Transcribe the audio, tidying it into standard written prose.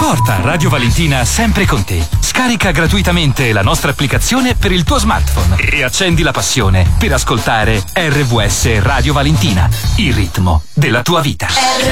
Porta Radio Valentina sempre con te. Scarica gratuitamente la nostra applicazione per il tuo smartphone e accendi la passione per ascoltare RVS Radio Valentina, il ritmo della tua vita.